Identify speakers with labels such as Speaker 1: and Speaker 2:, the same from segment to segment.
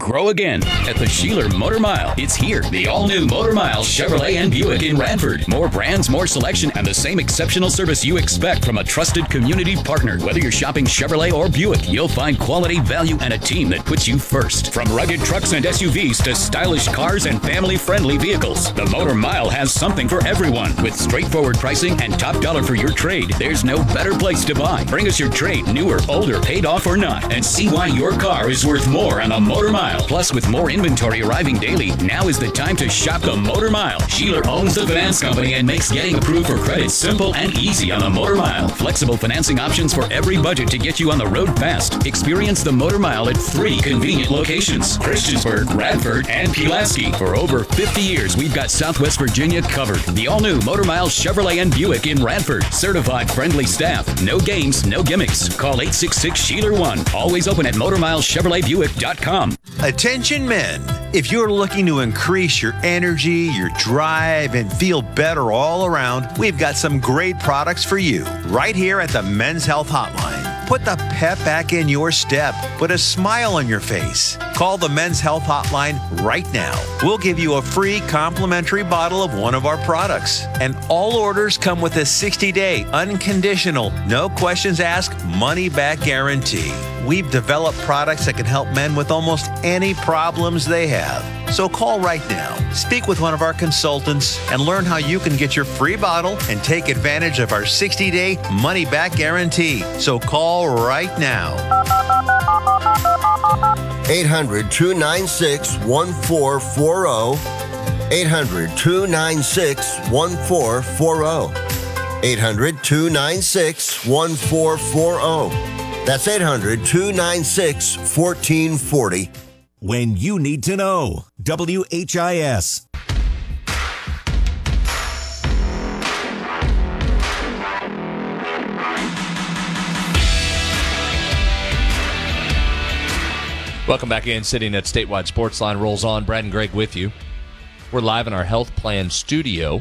Speaker 1: grow again at the Sheeler Motor Mile. It's here, the all-new Motor Mile Chevrolet and Buick in Radford. More brands, more selection, and the same exceptional service you expect from a trusted community partner. Whether you're shopping Chevrolet or Buick, you'll find quality, value, and a team that puts you first. From rugged trucks and SUVs to stylish cars and family-friendly vehicles, the Motor Mile has something for everyone. With straightforward pricing and top dollar for your trade, there's no better place to buy. Bring us your trade, newer, older, paid off or not, and see why your car is worth more on the Motor Mile. Plus, with more inventory arriving daily, now is the time to shop the Motor Mile. Sheeler owns the finance company and makes getting approved for credit simple and easy on the Motor Mile. Flexible financing options for every budget to get you on the road fast. Experience the Motor Mile at 3 convenient locations: Christiansburg, Radford, and Pulaski. For over 50 years, we've got Southwest Virginia covered. The all-new Motor Mile Chevrolet and Buick in Radford. Certified friendly staff. No games, no gimmicks. Call 866-SHEELER1. Always open at MotorMileChevroletBuick.com.
Speaker 2: Attention men, if you're looking to increase your energy, your drive, and feel better all around, we've got some great products for you right here at the Men's Health Hotline. Put the pep back in your step. Put a smile on your face. Call the Men's Health Hotline right now. We'll give you a free complimentary bottle of one of our products. And all orders come with a 60-day, unconditional, no questions asked, money-back guarantee. We've developed products that can help men with almost any problems they have. So call right now, speak with one of our consultants, and learn how you can get your free bottle and take advantage of our 60-day money-back guarantee. So call right now.
Speaker 3: 800-296-1440. 800-296-1440. 800-296-1440. That's 800-296-1440.
Speaker 4: When you need to know. WHIS.
Speaker 5: Welcome back in. Sitting at Statewide Sportsline rolls on. Brad and Greg with you. We're live in our Health Plan studio.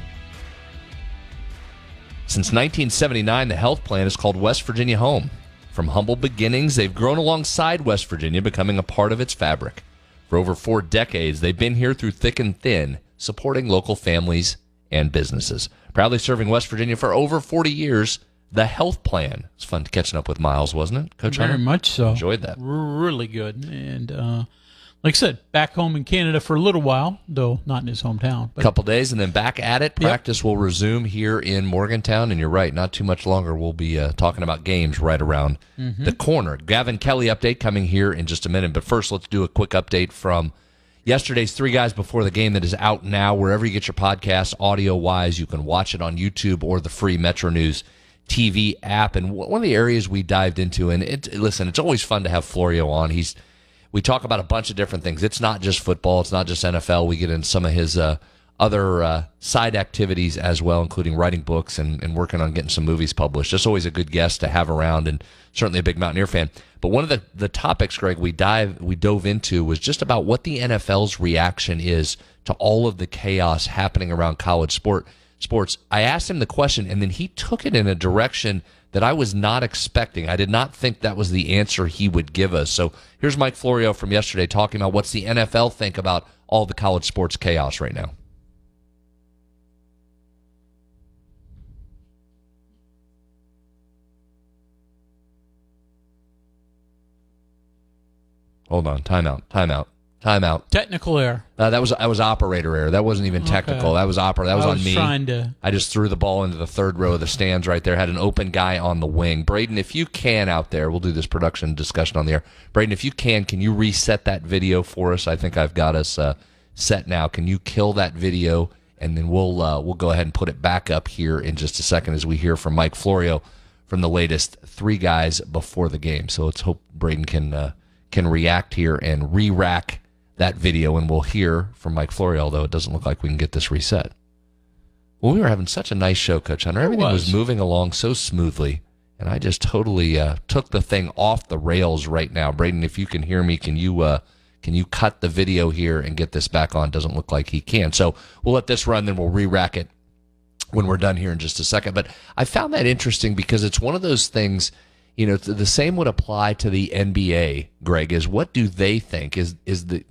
Speaker 5: Since 1979, the Health Plan is called West Virginia Home. From humble beginnings, they've grown alongside West Virginia, becoming a part of its fabric. For over 4 decades, they've been here through thick and thin, supporting local families and businesses. Proudly serving West Virginia for over 40 years, the Health Plan. It's fun catching up with Miles, wasn't it, Coach Hunter?
Speaker 6: Very much so.
Speaker 5: Enjoyed that.
Speaker 6: Really good. And like I said, back home in Canada for a little while, though not in his hometown.
Speaker 5: A couple days and then back at it. Practice will resume here in Morgantown. And you're right, not too much longer. We'll be talking about games right around the corner. Gavin Kelly update coming here in just a minute. But first, let's do a quick update from yesterday's Three Guys Before the Game that is out now. Wherever you get your podcasts, audio-wise, you can watch it on YouTube or the free Metro News TV app. And one of the areas we dived into, and listen, it's always fun to have Florio on. We talk about a bunch of different things. It's not just football. It's not just NFL. We get into some of his other side activities as well, including writing books and working on getting some movies published. Just always a good guest to have around, and certainly a big Mountaineer fan. But one of the topics, Greg, we dove into was just about what the NFL's reaction is to all of the chaos happening around college sports. I asked him the question, and then he took it in a direction that I was not expecting. I did not think that was the answer he would give us. So here's Mike Florio from yesterday talking about what's the NFL think about all the college sports chaos right now. Hold on, timeout.
Speaker 6: Technical error.
Speaker 5: That was operator error. That wasn't even technical.
Speaker 6: Okay.
Speaker 5: That was operator. That was on me.
Speaker 6: I
Speaker 5: just threw the ball into the third row of the stands right there. Had an open guy on the wing. Braden, if you can out there, we'll do this production discussion on the air. Braden, if you can you reset that video for us? I think I've got us set now. Can you kill that video, and then we'll go ahead and put it back up here in just a second as we hear from Mike Florio from the latest Three Guys Before the Game. So let's hope Braden can react here and re-rack that video, and we'll hear from Mike Florio, although it doesn't look like we can get this reset. Well, we were having such a nice show, Coach Hunter. Everything was moving along so smoothly, and I just totally took the thing off the rails right now. Braden, if you can hear me, can you cut the video here and get this back on? Doesn't look like he can. So we'll let this run, then we'll re-rack it when we're done here in just a second. But I found that interesting because it's one of those things, the same would apply to the NBA, Greg, is what do they think? Is the